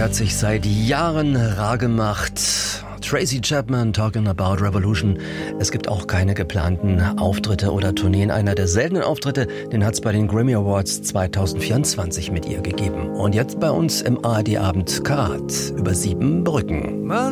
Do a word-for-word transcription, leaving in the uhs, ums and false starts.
hat sich seit Jahren rar gemacht. Tracy Chapman, Talking About Revolution. Es gibt auch keine geplanten Auftritte oder Tourneen. Einer der seltenen Auftritte, den hat es bei den Grammy Awards zwanzig vierundzwanzig mit ihr gegeben. Und jetzt bei uns im A R D-Abend Karat über sieben Brücken. Man